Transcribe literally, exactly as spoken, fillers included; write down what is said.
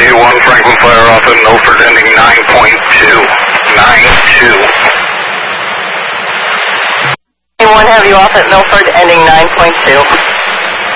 one Franklin Fire off at Milford ending nine point two. nine two. one have you off at Milford ending nine point two.